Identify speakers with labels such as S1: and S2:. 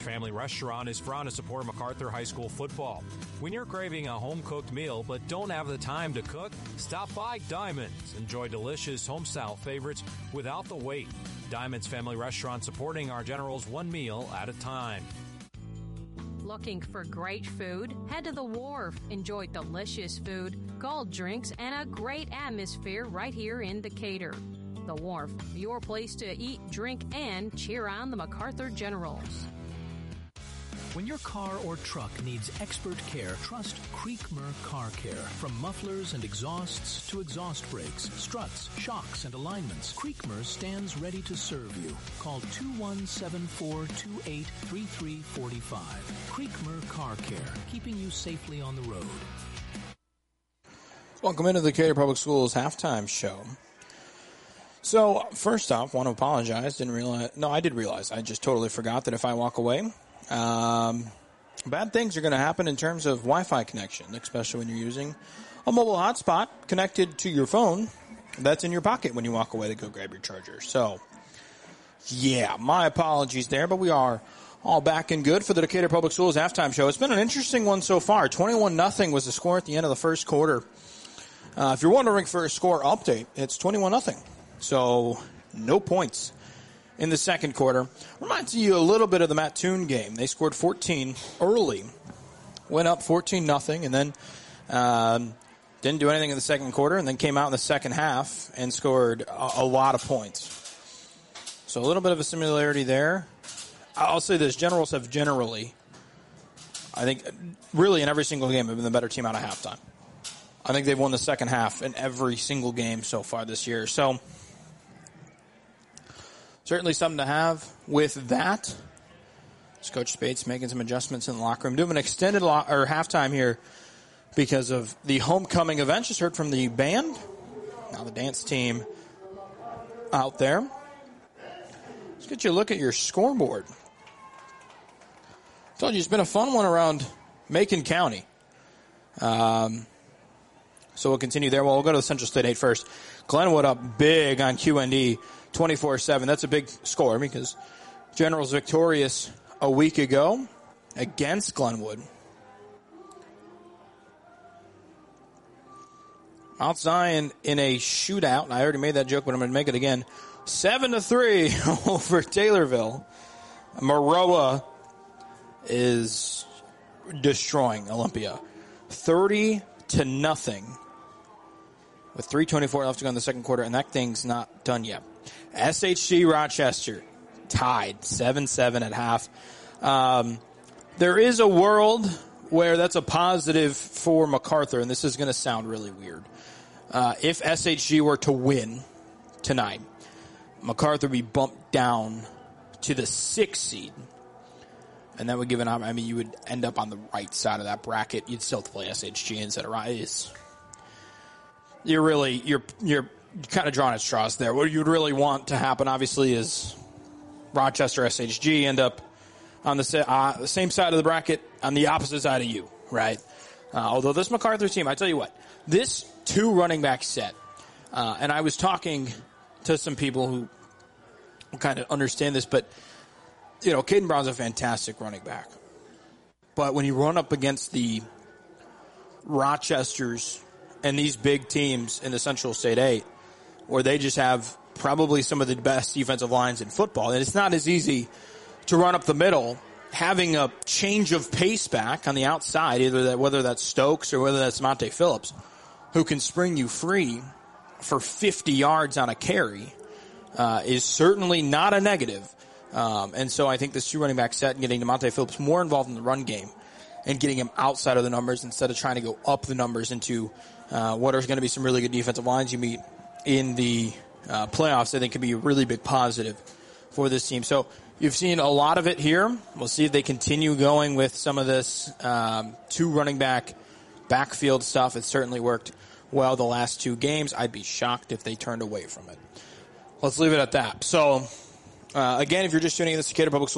S1: Family Restaurant is proud to support MacArthur High School football. When you're craving a home-cooked meal but don't have the time to cook, stop by Diamonds. Enjoy delicious home-style favorites without the wait. Diamonds Family Restaurant, supporting our generals one meal at a time.
S2: Looking for great food? Head to the Wharf. Enjoy delicious food, cold drinks, and a great atmosphere right here in Decatur. The Wharf, your place to eat, drink, and cheer on the MacArthur Generals.
S3: When your car or truck needs expert care, trust Creekmer Car Care. From mufflers and exhausts to exhaust brakes, struts, shocks, and alignments, Creekmer stands ready to serve you. Call 2174-283345. Creekmer Car Care, keeping you safely on the road.
S4: Welcome into the Decatur Public Schools halftime show. So, first off, want to apologize. I did realize. I just totally forgot that if I walk away, bad things are going to happen in terms of Wi-Fi connection, especially when you're using a mobile hotspot connected to your phone that's in your pocket when you walk away to go grab your charger. So, yeah, my apologies there, but we are all back and good for the Decatur Public Schools halftime show. It's been an interesting one so far. 21-0 was the score at the end of the first quarter. If you're wondering for a score update, it's 21-0. So, no points in the second quarter. Reminds you a little bit of the Mattoon game. They scored 14 early, went up 14-0, and then didn't do anything in the second quarter, and then came out in the second half and scored a lot of points. So a little bit of a similarity there. I'll say this, Generals have generally, I think, really in every single game have been the better team out of halftime. I think they've won the second half in every single game so far this year. So certainly something to have with that. It's Coach Spates making some adjustments in the locker room. Doing an extended halftime here because of the homecoming event. Just heard from the band. Now the dance team out there. Let's get you a look at your scoreboard. I told you it's been a fun one around Macon County. So we'll continue there. Well, we'll go to the Central State 8 first. Glenwood up big on QND, 24-7. That's a big score because Generals victorious a week ago against Glenwood. Mount Zion in a shootout, and I already made that joke, but I'm going to make it again. 7-3 over Taylorville. Maroa is destroying Olympia. 30-0 with 3:24 left to go in the second quarter, and that thing's not done yet. SHG Rochester tied 7-7 at half. There is a world where that's a positive for MacArthur, and this is going to sound really weird. If SHG were to win tonight, MacArthur would be bumped down to the 6th seed. And that would give you would end up on the right side of that bracket. You'd still have to play SHG instead of Rice. You're kind of drawing at straws there. What you'd really want to happen, obviously, is Rochester SHG end up on the same side of the bracket on the opposite side of you, right? Although this MacArthur team, I tell you what, this 2 running back set, and I was talking to some people who kind of understand this, but Caden Brown's a fantastic running back. But when you run up against the Rochesters and these big teams in the Central State 8, where they just have probably some of the best defensive lines in football, and it's not as easy to run up the middle, having a change of pace back on the outside, whether that's Stokes or whether that's Monte Phillips, who can spring you free for 50 yards on a carry, is certainly not a negative. And so I think this 2 running back set and getting DeMonte Phillips more involved in the run game and getting him outside of the numbers instead of trying to go up the numbers into what are going to be some really good defensive lines you meet in the playoffs, I think could be a really big positive for this team. So you've seen a lot of it here. We'll see if they continue going with some of this 2 running backfield stuff. It certainly worked well the last 2 games. I'd be shocked if they turned away from it. Let's leave it at that. So, again, if you're just tuning in, this is Decatur Public Schools